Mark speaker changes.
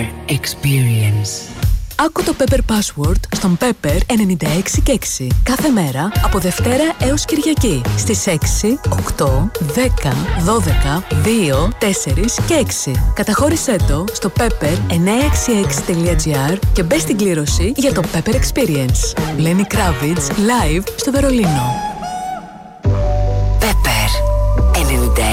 Speaker 1: Experience.
Speaker 2: Άκου το Pepper Password στον Pepper 96 και 6. Κάθε μέρα από Δευτέρα έως Κυριακή στις 6, 8, 10, 12, 2, 4 και 6. Καταχώρησέ το στο pepper966.gr και μπες στην κλήρωση για το Pepper Experience. Lenny Kravitz live στο Βερολίνο.